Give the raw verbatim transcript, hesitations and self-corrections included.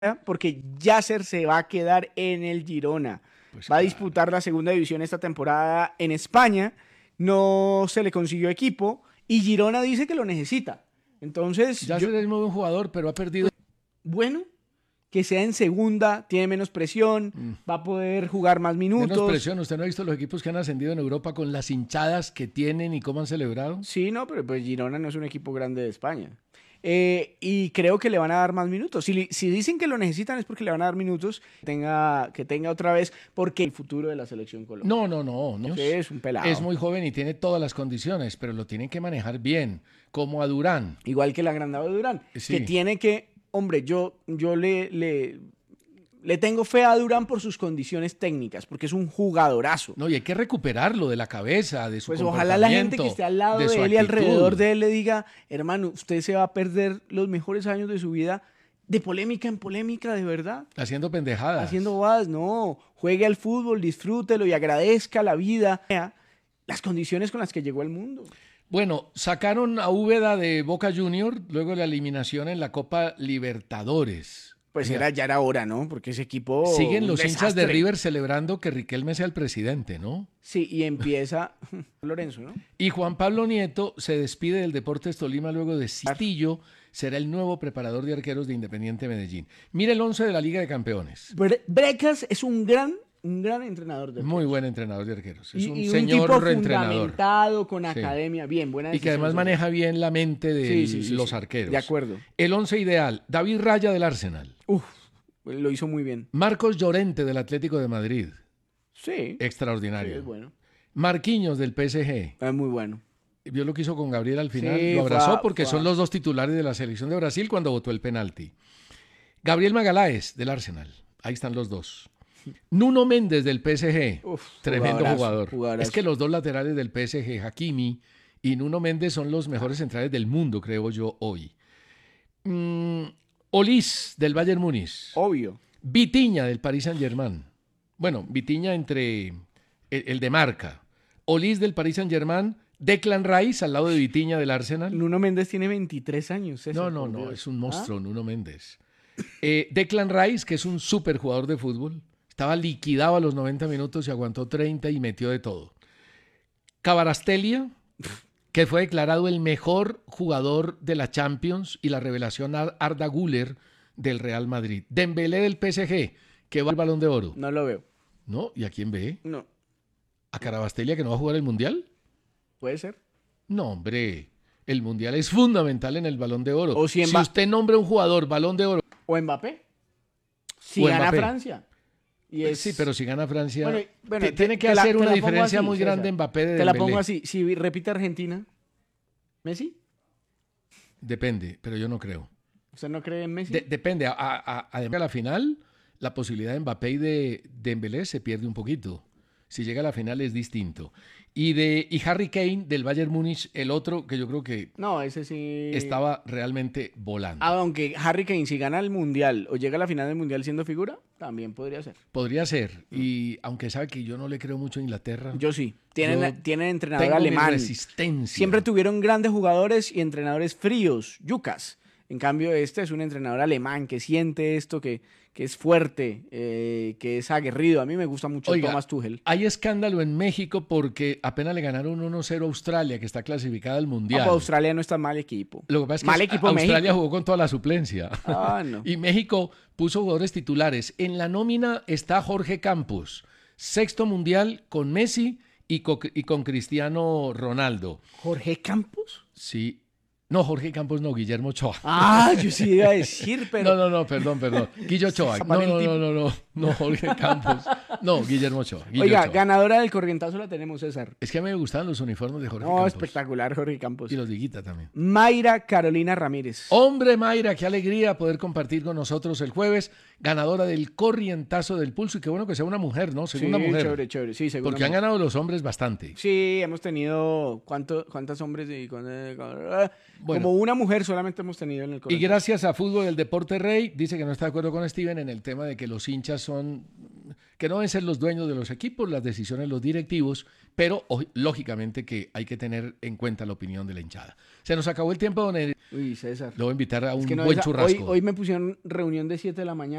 porque Yasser se va a quedar en el Girona. Pues va a claro. disputar la segunda división esta temporada en España. No se le consiguió equipo y Girona dice que lo necesita. Entonces, Ya yo- es muy buen jugador, pero ha perdido. bueno, que sea en segunda, tiene menos presión, Mm. va a poder jugar más minutos. Menos presión. ¿Usted no ha visto los equipos que han ascendido en Europa con las hinchadas que tienen y cómo han celebrado? Sí, no, pero pues Girona no es un equipo grande de España. Eh, y creo que le van a dar más minutos. Si, li- si dicen que lo necesitan es porque le van a dar minutos, que tenga, que tenga otra vez, porque el futuro de la selección Colombia. No, no, no. no. Sí, es un pelado. Es muy joven y tiene todas las condiciones, pero lo tienen que manejar bien, como a Durán. Igual que el agrandado de Durán, Sí. que tiene que, hombre, yo, yo le, le, le tengo fe a Durán por sus condiciones técnicas, porque es un jugadorazo. No, y hay que recuperarlo de la cabeza, de su Pues ojalá la gente que comportamiento, esté al lado de, su él y actitud. alrededor de él le diga, hermano, usted se va a perder los mejores años de su vida de polémica en polémica, de verdad. Haciendo pendejadas. Haciendo bobadas, no. Juegue al fútbol, disfrútelo y agradezca la vida, las condiciones con las que llegó al mundo. Bueno, sacaron a Úbeda de Boca Junior luego de la eliminación en la Copa Libertadores. Pues Oiga, era, ya era hora, ¿no? Porque ese equipo... siguen un los hinchas de desastre. River celebrando que Riquelme sea el presidente, ¿no? Sí, y empieza Lorenzo, ¿no? Y Juan Pablo Nieto se despide del Deportes Tolima luego de Castillo, será el nuevo preparador de arqueros de Independiente Medellín. Mire el once de la Liga de Campeones. Bre- Brecas es un gran, un gran entrenador de Muy buen entrenador de arqueros. Es y, un y señor tipo reentrenador. fundamentado, con Sí. academia, bien, buena Y que decisión, además sí. maneja bien la mente de Sí, sí, sí, los sí. arqueros. De acuerdo. El once ideal, David Raya del Arsenal. Uf, lo hizo muy bien. Marcos Llorente del Atlético de Madrid. Sí, sí, Extraordinario. es bueno. Marquinhos del P S G. Es muy bueno. Vio lo que hizo con Gabriel al final. Sí, lo fue abrazó a- porque fue son a- los dos titulares de la selección de Brasil cuando votó el penalti. Gabriel Magaláes del Arsenal. Ahí están los dos. Nuno Méndez del P S G. Uf, Tremendo jugadorazo, jugador. jugadorazo. Es que los dos laterales del P S G, Hakimi y Nuno Méndez, son los mejores centrales del mundo, creo yo, hoy. Mm, Olís del Bayern Múnich. Obvio. Vitiña del Paris Saint-Germain. Bueno, Vitiña entre el, el de marca. Olís del Paris Saint-Germain. Declan Rice al lado de Vitiña del Arsenal. Nuno Méndez tiene veintitrés años. César, No, no, por no, Dios. es un ¿Ah? monstruo, Nuno Méndez. Eh, Declan Rice, que es un súper jugador de fútbol, estaba liquidado a los noventa minutos y aguantó treinta y metió de todo. Cabarastelia, que fue declarado el mejor jugador de la Champions y la revelación Ar- Arda Güler del Real Madrid. Dembélé del P S G, que va al Balón de Oro. No lo veo. ¿No? ¿Y a quién ve? No, ¿A Carabastelia que no va a jugar el Mundial? puede ser. No, hombre. El Mundial es fundamental en el Balón de Oro. O si en si ba- usted nombra un jugador Balón de Oro. O Mbappé. Si O gana Mbappé. Francia. Y es... Sí, pero si gana Francia, Bueno, bueno, ti- tiene que te la- hacer te una la pongo diferencia así, muy César. grande Mbappé de Te la Dembélé. pongo así. Si repite Argentina, ¿Messi? Depende, pero yo no creo. ¿Usted no cree en Messi? De- depende. A, a- además, a la final, la posibilidad de Mbappé y de Dembélé se pierde un poquito. Si llega a la final es distinto. Y de y Harry Kane del Bayern Múnich, el otro que yo creo que No, ese sí. estaba realmente volando. Ah, aunque Harry Kane, si gana el Mundial o llega a la final del Mundial siendo figura, también podría ser. Podría ser. Y aunque sabe que yo no le creo mucho a Inglaterra, Yo sí. Tienen, Yo tienen entrenador tengo mi alemán. resistencia. Siempre tuvieron grandes jugadores y entrenadores fríos, yucas. En cambio, este es un entrenador alemán que siente esto, que, que es fuerte, eh, que es aguerrido. A mí me gusta mucho Oiga, Thomas Tuchel. Hay escándalo en México porque apenas le ganaron uno cero a Australia, que está clasificada al Mundial. Ah, pues Australia no está mal equipo. Lo que pasa es que Mal equipo Australia México. jugó con toda la suplencia. Ah, no. Y México puso jugadores titulares. En la nómina está Jorge Campos, sexto mundial con Messi y co- y con Cristiano Ronaldo. ¿Jorge Campos? Sí. No, Jorge Campos no, Guillermo Ochoa. Ah, yo sí iba a decir, pero... No, no, no, perdón, perdón. Guillo Ochoa. No, no, no, no, no, no, Jorge Campos. No, Guillermo Ochoa. Guillo Oiga, Ochoa. ganadora del corrientazo la tenemos, César. Es que a mí me gustaban los uniformes de Jorge No, Campos. espectacular, Jorge Campos. Y los de Higuita también. Mayra Carolina Ramírez. Hombre, Mayra, qué alegría poder compartir con nosotros el jueves, ganadora del corrientazo del pulso. Y qué bueno que sea una mujer, ¿no? Segunda sí, mujer. chévere, chévere. Sí, segunda Porque han mujer. ganado los hombres bastante. Sí, hemos tenido... ¿cuánto, ¿Cuántos hombres? Y, con- con- Bueno. Como una mujer solamente hemos tenido en el Y corrientazo. gracias a Fútbol del Deporte Rey, dice que no está de acuerdo con Steven en el tema de que los hinchas son, que no deben ser los dueños de los equipos, las decisiones de los directivos, pero o, lógicamente que hay que tener en cuenta la opinión de la hinchada. Se nos acabó el tiempo, don Eder. Uy, César. Lo voy a invitar a un Es que no, buen esa- churrasco. Hoy, hoy me pusieron reunión de siete de la mañana.